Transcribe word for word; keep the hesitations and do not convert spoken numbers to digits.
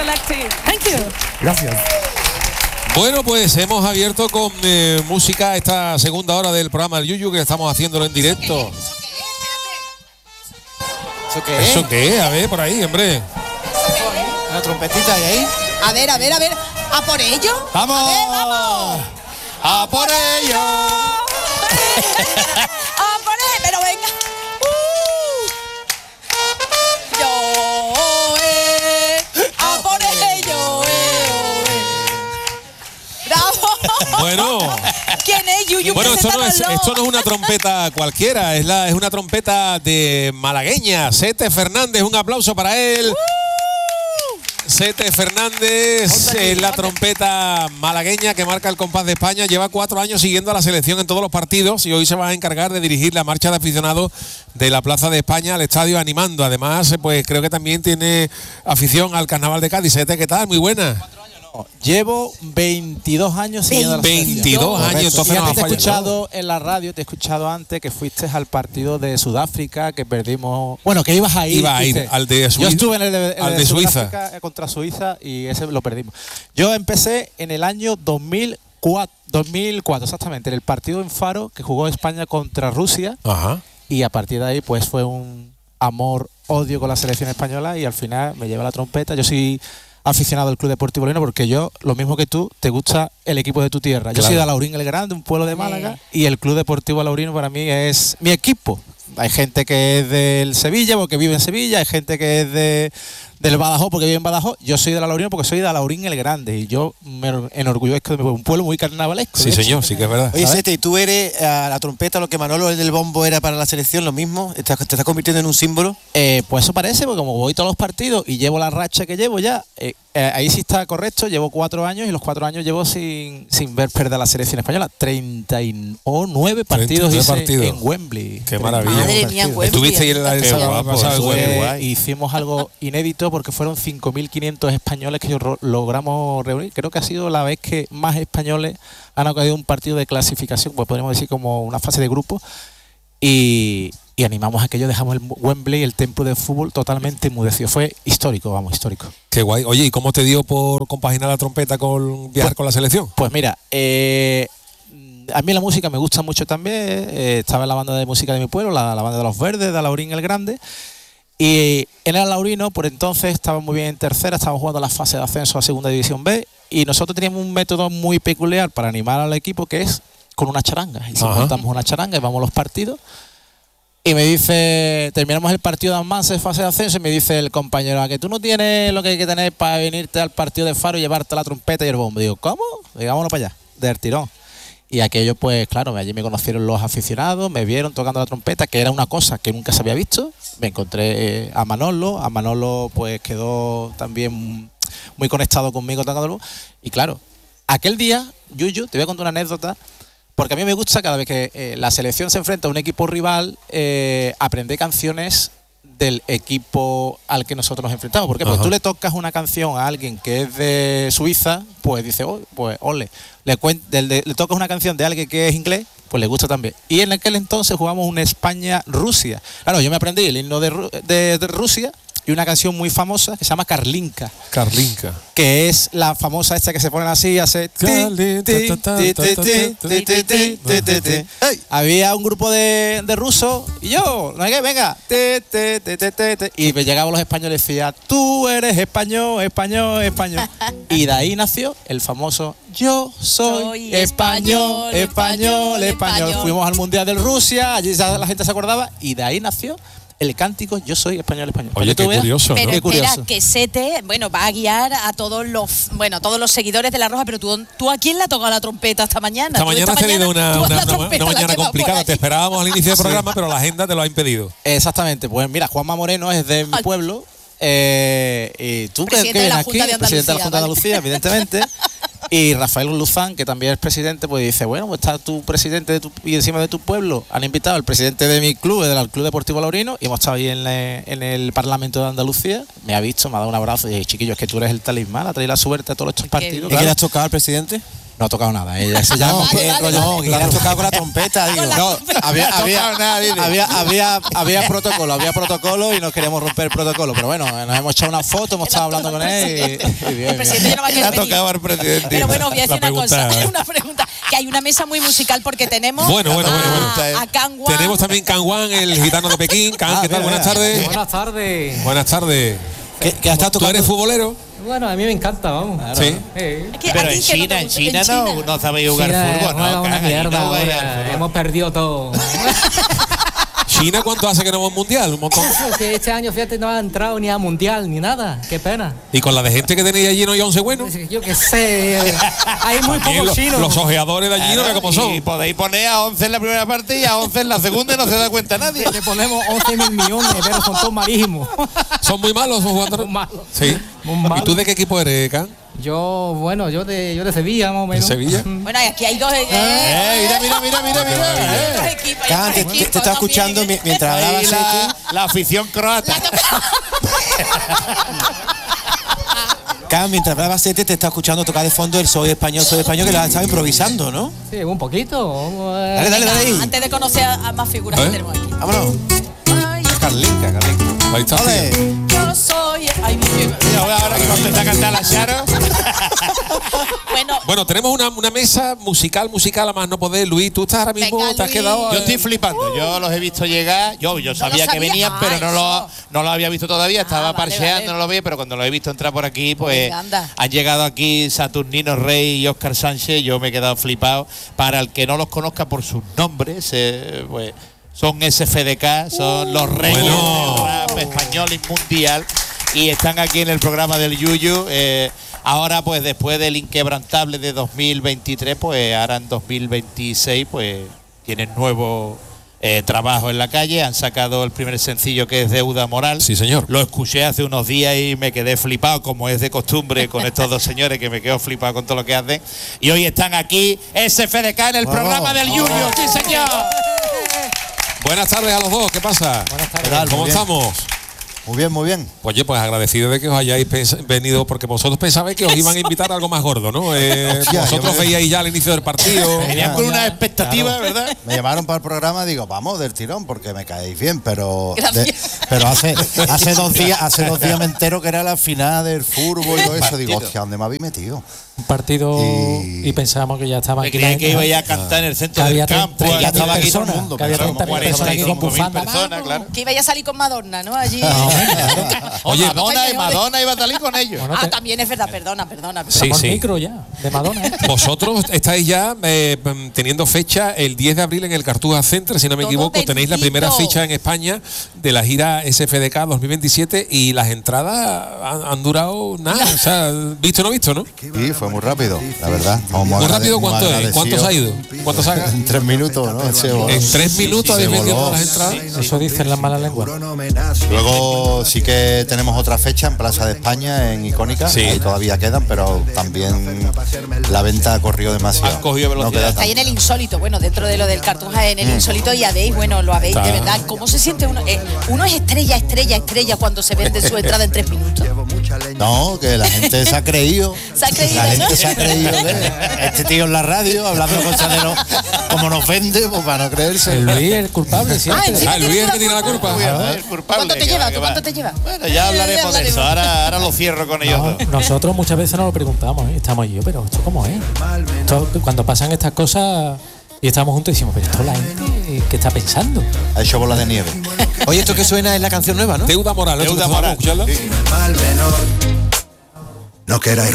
Collective. Thank you. Gracias. Bueno, pues hemos abierto con eh, música esta segunda hora del programa del Yuyu, que estamos haciéndolo en directo. ¿Eso qué es? ¿Eso qué es? A ver, por ahí, hombre. Una trompetita de ahí. A ver, a ver, a ver. ¿A por ello? ¡Vamos! A ver, vamos. ¡A por ello! ¡A por ello! Pero venga. Uh. Yo, eh. ¡A por ello! Eh, eh. ¡Bravo! Bueno. ¿Quién es Yuyu? Bueno, esto no, es, Preséntanoslo. esto no es una trompeta cualquiera, es, la, es una trompeta de malagueña. Sete Fernández, un aplauso para él. Sete Fernández es la trompeta malagueña que marca el compás de España. Lleva cuatro años siguiendo a la selección en todos los partidos y hoy se va a encargar de dirigir la marcha de aficionados de la Plaza de España al estadio animando. Además, pues creo que también tiene afición al Carnaval de Cádiz. Sete, ¿qué tal? Muy buena. Llevo veintidós años siguiendo a la selección. veintidós años, entonces Fíjate, no te he falla, escuchado en la radio, te he escuchado antes que fuiste al partido de Sudáfrica, que perdimos. Bueno, que ibas a ir. Iba a ir fuiste. al de Suiza. Yo estuve en el de, el al de de Suiza. Sudáfrica contra Suiza y ese lo perdimos. Yo empecé en el año dos mil cuatro, dos mil cuatro exactamente, en el partido en Faro que jugó España contra Rusia. Ajá. Y a partir de ahí, pues fue un amor, odio con la selección española y al final me lleva la trompeta. Yo soy aficionado al Club Deportivo Alaurín porque yo, lo mismo que tú, te gusta el equipo de tu tierra. Yo Claro. soy de Alaurín el Grande, un pueblo de Málaga, y el Club Deportivo Alaurín para mí es mi equipo. Hay gente que es del Sevilla porque vive en Sevilla, hay gente que es de, del Badajoz porque vive en Badajoz. Yo soy de Alaurín porque soy de Alaurín el Grande y yo me enorgullezco de mi pueblo, un pueblo muy carnavalesco. Sí, señor, sí que es verdad. Oye, ¿sabes? Sete, ¿y tú eres a la trompeta lo que Manolo el del bombo era para la selección, lo mismo? ¿Te, te estás convirtiendo en un símbolo? Eh, pues eso parece, porque como voy todos los partidos y llevo la racha que llevo ya, eh, eh, ahí sí está correcto, llevo cuatro años y los cuatro años llevo sin, sin ver perder la selección española. treinta y nueve partidos hice partidos. en Wembley. Qué maravilla. Madre mía, Wembley. Estuviste ahí el, el Qué sábado guapo, pasado en eso Wembley. es, guay. hicimos algo inédito porque fueron cinco mil quinientos españoles que ro- logramos reunir. Creo que ha sido la vez que más españoles han acudido a un partido de clasificación, pues podríamos decir como una fase de grupo. Y, y animamos a aquello, dejamos el Wembley, el templo de fútbol totalmente enmudecido. Fue histórico, vamos, histórico. Qué guay. Oye, ¿y cómo te dio por compaginar la trompeta con viajar Pues- con la selección? Pues mira, eh, a mí la música me gusta mucho también. eh, estaba en la banda de música de mi pueblo, la, la banda de los Verdes, de Alaurín el Grande. Y en el Alaurino, por entonces, estaba muy bien en tercera, estábamos jugando la fase de ascenso a Segunda División B. Y nosotros teníamos un método muy peculiar para animar al equipo, que es con una charanga. Y si Ajá. montamos una charanga y vamos a los partidos. Y me dice, terminamos el partido de Almansa, fase de ascenso, y me dice el compañero, a que tú no tienes lo que hay que tener para venirte al partido de Faro y llevarte la trompeta y el bombo. Digo, ¿cómo? Digo, vámonos para allá, del tirón. Y aquello, pues claro, allí me conocieron los aficionados, me vieron tocando la trompeta, que era una cosa que nunca se había visto. Me encontré eh, a Manolo, a Manolo pues quedó también muy conectado conmigo tocándolo. Y claro, aquel día, Yuyu, te voy a contar una anécdota, porque a mí me gusta cada vez que eh, la selección se enfrenta a un equipo rival, eh, aprender canciones del equipo al que nosotros nos enfrentamos. Porque pues Ajá. tú le tocas una canción a alguien que es de Suiza, pues dice, oh, pues ole. Le, cuen- del- de- le tocas una canción de alguien que es inglés, pues le gusta también. Y en aquel entonces jugamos una España-Rusia. Claro, yo me aprendí el himno de, Ru- de- de Rusia y una canción muy famosa que se llama Carlinka, Carlinka. que es la famosa esta que se ponen así, hace ti, Carlinka, ti, ta, ta, ti, ta, ti, ta, ti, ta, ti, ti, ti, ti, ti, ti. ¡Ey! Había un grupo de, de rusos y yo, no hay que, venga, te, te, te, te, te, te. Y me llegaban los españoles y decía, tú eres español, español, español. Y de ahí nació el famoso yo soy, Soy español, español, español, español, español. español. Fuimos al Mundial de Rusia, allí ya la gente se acordaba y de ahí nació el cántico yo soy español, español. Oye, Para que tú qué veas. curioso, Pero ¿no? Qué espera, curioso. que Sete, bueno, va a guiar a todos los, bueno, todos los seguidores de La Roja, pero tú, ¿tú a quién le ha tocado la trompeta esta mañana? Esta Tú mañana has tenido una, tú a una- la una- trompeta una la mañana llevas por complicada. Te allí. esperábamos al inicio del programa, pero la agenda te lo ha impedido. Exactamente, pues mira, Juanma Moreno es de mi Al- pueblo. Eh, y tú que, Presidente que de vienes la aquí, Junta de presidente de la Junta de Andalucía, Andalucía, evidentemente. Y Rafael Luzán, que también es presidente, pues dice, bueno, pues está tu presidente de tu, y encima de tu pueblo. Han invitado al presidente de mi club, del Club Deportivo Alaurino, y hemos estado ahí en, la- en el Parlamento de Andalucía. Me ha visto, me ha dado un abrazo y dice, chiquillo, es que tú eres el talismán, ha traído la suerte a todos estos partidos. ¿Y qué le has tocado al presidente? No ha tocado nada. Ella se llama. No, que, vale, no, vale. que le has tocado con la trompeta, digo. No, había, había, había, había, había protocolo, había protocolo y no queríamos romper el protocolo. Pero bueno, nos hemos echado una foto, hemos estado hablando con él y, y bien, El presidente ya no va a querer Le ha venir. tocado al presidente. Pero bueno, voy a decir La una cosa, pregunta, ¿eh? una pregunta. Que hay una mesa muy musical porque tenemos Bueno, bueno, a, bueno, bueno. a Can Wan. Tenemos también Can Wan, el gitano de Pekín. Can, Ah, ¿qué tal? mira, Buenas mira. tardes. Buenas tardes. Buenas tardes. Que, que ha estado ¿Tú tocando. eres futbolero? Bueno, a mí me encanta, vamos. Sí. Eh. Aquí- Pero aquí en que no China, te en gusta, China no, no sabéis jugar China fútbol, juega ¿no? una Caga, allí mierda no jugáis ahora. al fútbol. Hemos perdido todo. ¿China cuánto hace que no va a un mundial? Un montón. Que este año, fíjate, no ha entrado ni a mundial ni nada. Qué pena. Y con la de gente que tenéis allí no hay once buenos. Yo qué sé. Hay muy También pocos los, chinos. los ojeadores de allí no sé cómo Y son. podéis poner a once en la primera parte y a once en la segunda y no se da cuenta nadie. Le ponemos once mil millones, pero son todos marísimos. ¿Son muy malos esos jugadores? Muy malos. Sí. Muy ¿Y malos. tú de qué equipo eres, Can? Yo, bueno, yo de, yo de Sevilla, más o ¿De menos. Sevilla? Bueno, y aquí hay dos. Eh, Eh, mira, mira, mira, mira, mira. hay eh. dos equipos, hay Can, dos te, te, equipos te estaba también. escuchando mi- mientras hablaba Ahí Sete. la, la afición croata. Can, mientras hablaba Sete, te está escuchando tocar de fondo el Soy Español, Soy Español, que lo has estado improvisando, ¿no? Sí, un poquito. Dale, dale, dale ahí. Antes de conocer a, a más figuras ¿Eh? que tenemos aquí. Vámonos. Ay, Carlinca, Carlinca. Ahí está. Ole. tío. yo soy. Ay, mi- mi- Mira, ahora que va a empezar a cantar la Charo. bueno, Bueno, tenemos una, una mesa musical, musical a más no poder. Luis, tú estás ahora mismo, Venga, te has Luis. quedado. Yo eh, estoy flipando. Yo los he visto llegar. Yo, yo lo sabía que sabía. venían, Ah, pero no lo, eso. no lo había visto todavía. Estaba Ah, vale, parcheando, vale. no lo veía, pero cuando lo he visto entrar por aquí, pues Venga, anda. han llegado aquí Saturnino Rey y Óscar Sánchez. Yo me he quedado flipado. Para el que no los conozca por sus nombres, eh, pues son S F D K, son los reyes Bueno. del rap español y mundial. Y están aquí en el programa del Yuyu. Eh, ahora, pues después del inquebrantable de dos mil veintitrés, pues ahora en dos mil veintiséis, pues tienen nuevo eh, trabajo en la calle. Han sacado el primer sencillo, que es Deuda Moral. Sí, señor. Lo escuché hace unos días y me quedé flipado, como es de costumbre con estos dos señores, que me quedo flipado con todo lo que hacen. Y hoy están aquí S F D K en el Vamos. programa del Yuyu. ¡Sí, señor! Buenas tardes a los dos, ¿qué pasa? Buenas tardes. ¿Qué tal? ¿Cómo Muy bien. estamos? Muy bien, muy bien. Oye, pues agradecido de que os hayáis pens- venido, porque vosotros pensabais que os iban a invitar a algo más gordo, ¿no? Eh, Hostia, vosotros yo me- veíais ya al inicio del partido. Venían con una expectativa, ¿verdad? Me llamaron para el programa, digo, vamos del tirón porque me caéis bien, pero Gracias. de- pero hace hace dos días hace dos días me entero que era la final del fútbol y todo eso, digo, hostia, ¿dónde me habéis metido? Un partido Y- y, pensábamos que ya estaba Me aquí. creía la- que iba a cantar en el centro que del había campo. treinta- y ya estaba estaba aquí aquí todo todo el mundo, que había pero treinta mil personas aquí con cuarenta y cinco mil bufanda. personas, claro. que iba a salir con Madonna, ¿no? Allí. Oye, Madonna, y Madonna iba a salir con ellos. Bueno, ah, te- también es verdad, perdona, perdona. perdona. Sí, por sí. micro ya, de Madonna. ¿eh? Vosotros estáis ya eh, mm, teniendo fecha el diez de abril en el Cartuja Center, si no me Todo equivoco. Tenéis la bendito. primera fecha en España de la gira S F D K dos mil veintisiete y las entradas han, han durado nada. O sea, visto o no visto, ¿no? Y fue muy rápido, la verdad. Vamos Muy agrade- rápido, muy ¿cuánto es? agradecidos. ¿Cuánto se ha ido? ¿Cuánto se ha En tres minutos, ¿no? Se voló. En tres minutos habéis se vendido voló. todas las entradas. Eso dicen las malas lenguas. Luego sí que tenemos otra fecha en Plaza de España, en Icónica. Sí. Ahí todavía quedan, pero también la venta ha corrido demasiado. Han cogido velocidad. No queda Está ahí en tanto. el insólito, bueno, dentro de lo del Cartuja, en el insólito, y habéis, bueno, lo habéis, de Está. verdad. ¿Cómo se siente uno? Eh, uno es estrella, estrella, estrella cuando se vende su entrada en tres minutos. No, que la gente se ha creído. Se ha creído, La ¿no? gente se ha creído de este tío en la radio hablando cosas de no, como nos vende, pues para no creerse. El Luis es el culpable Ah, siempre. encima Ah, Luis tienes es el que tú tiene la culpa. Ah, el culpable, ¿Cuánto te que lleva? va, ¿Tú que cuánto va. te lleva? Bueno, ya hablaremos de eso. Ahora, ahora lo cierro con ellos No, dos. nosotros muchas veces nos lo preguntamos, ¿eh? Estamos yo, pero ¿esto cómo es? Esto, cuando pasan estas cosas y estamos juntos decimos, pero esto la gente, ¿qué está pensando? Ha hecho bola de nieve. Oye, esto que suena es la canción nueva, ¿no? Deuda moral, ¿no? Deuda ¿Estamos moral. escuchando? Mal menor. No queráis